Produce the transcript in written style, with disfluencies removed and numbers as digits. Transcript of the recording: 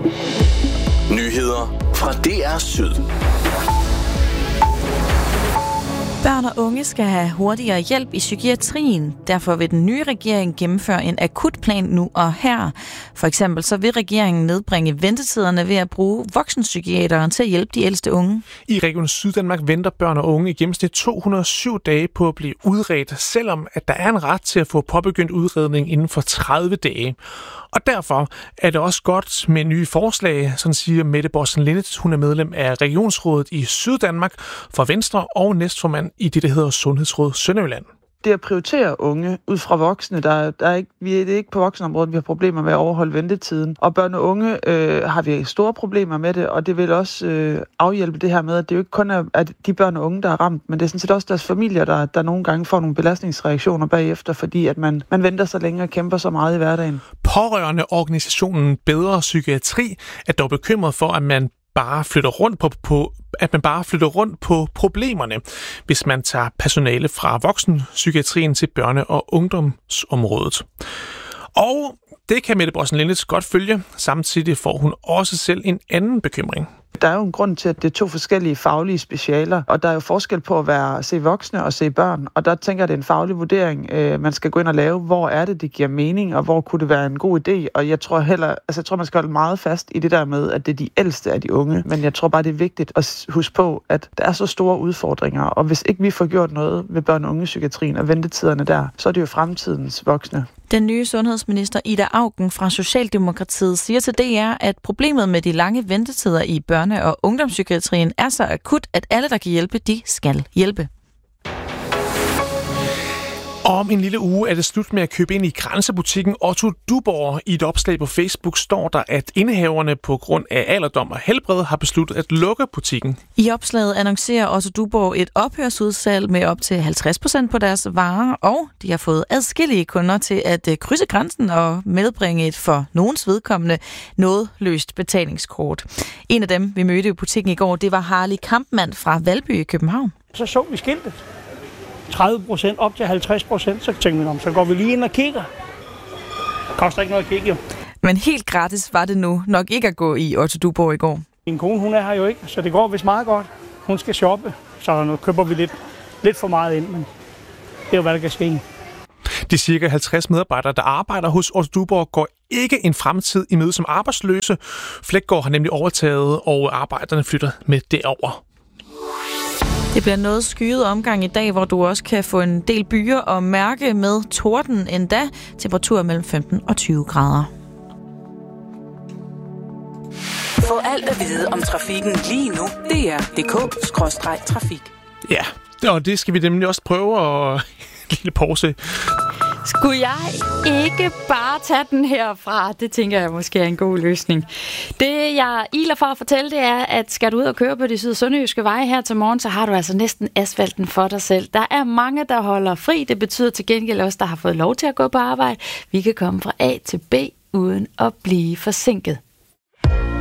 Nyheder fra DR Syd. Børn og unge skal have hurtigere hjælp i psykiatrien. Derfor vil den nye regering gennemføre en akutplan nu og her. For eksempel så vil regeringen nedbringe ventetiderne ved at bruge voksenpsykiatere til at hjælpe de ældste unge. I Region Syddanmark venter børn og unge i gennemsnit 207 dage på at blive udredt, selvom at der er en ret til at få påbegyndt udredning inden for 30 dage. Og derfor er det også godt med nye forslag, sådan siger Mette Bossen Linnet. Hun er medlem af Regionsrådet i Syddanmark for Venstre og næstformand i det, der hedder Sundhedsråd Sønderjylland. Det at prioritere unge ud fra voksne, det er ikke på voksenområdet, vi har problemer med at overholde ventetiden. Og børn og unge har vi store problemer med det, og det vil også afhjælpe det her med, at det jo ikke kun er at de børn og unge, der er ramt, men det er sådan set også deres familier, der nogle gange får nogle belastningsreaktioner bagefter, fordi at man venter så længe og kæmper så meget i hverdagen. Pårørende organisationen Bedre Psykiatri er dog bekymret for, at man bare flytter rundt på problemerne, hvis man tager personale fra voksenpsykiatrien til børne- og ungdomsområdet. Og det kan Mette Bossen Linnet godt følge. Samtidig får hun også selv en anden bekymring. Der er jo en grund til, at det er to forskellige faglige specialer, og der er jo forskel på at se voksne og se børn, og der tænker jeg, det er en faglig vurdering, man skal gå ind og lave. Hvor er det giver mening, og hvor kunne det være en god idé? Og jeg tror, man skal holde meget fast i det der med, at det er de ældste af de unge, men jeg tror bare, det er vigtigt at huske på, at der er så store udfordringer, og hvis ikke vi får gjort noget ved børn- og ungepsykiatrien og ventetiderne der, så er det jo fremtidens voksne. Den nye sundhedsminister Ida Auken fra Socialdemokratiet siger til DR, at problemet med de lange ventetider i børne- og ungdomspsykiatrien er så akut, at alle, der kan hjælpe, de skal hjælpe. Om en lille uge er det slut med at købe ind i grænsebutikken Otto Duborg. I et opslag på Facebook står der, at indehaverne på grund af alderdom og helbred har besluttet at lukke butikken. I opslaget annoncerer Otto Duborg et ophørsudsalg med op til 50% på deres varer, og de har fået adskillige kunder til at krydse grænsen og medbringe et for nogens vedkommende noget løst betalingskort. En af dem, vi mødte i butikken i går, det var Harley Kampmann fra Valby i København. Så vi skiltet. 30% op til 50%, så tænkte vi, så går vi lige ind og kigger. Det koster ikke noget at kigge, jo. Men helt gratis var det nu nok ikke at gå i Otto Duborg i går. Min kone, hun er her jo ikke, så det går vist meget godt. Hun skal shoppe, så nu køber vi lidt for meget ind, men det er jo, hvad der kan ske. De cirka 50 medarbejdere, der arbejder hos Otto Duborg, går ikke en fremtid i møde som arbejdsløse. Flækgaard har nemlig overtaget, og arbejderne flytter med derover. Det bliver noget skyet omgang i dag, hvor du også kan få en del byer og mærke med torden endda. Temperaturer mellem 15 og 20 grader. Få alt at vide om trafikken lige nu. DR.dk/trafik. Ja, og det skal vi nemlig også prøve at en lille pause. Skulle jeg ikke bare tage den herfra? Det tænker jeg måske er en god løsning. Det, jeg iler for at fortælle, det er, at skal du ud og køre på de syd- og sønderjyske veje her til morgen, så har du altså næsten asfalten for dig selv. Der er mange, der holder fri. Det betyder til gengæld også, der har fået lov til at gå på arbejde. Vi kan komme fra A til B uden at blive forsinket.